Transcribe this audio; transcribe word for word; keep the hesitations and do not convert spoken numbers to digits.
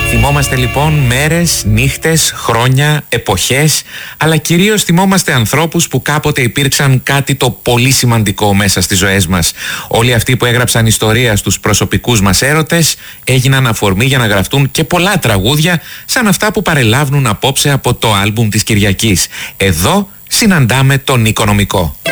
Θυμόμαστε λοιπόν μέρες, νύχτες, χρόνια, εποχές, αλλά κυρίως θυμόμαστε ανθρώπους που κάποτε υπήρξαν κάτι το πολύ σημαντικό μέσα στις ζωές μας. Όλοι αυτοί που έγραψαν ιστορία στους προσωπικούς μας έρωτες έγιναν αφορμή για να γραφτούν και πολλά τραγούδια σαν αυτά που παρελάβουν απόψε από το άλμπουμ της Κυριακής. Εδώ συναντάμε τον Οικονομικό.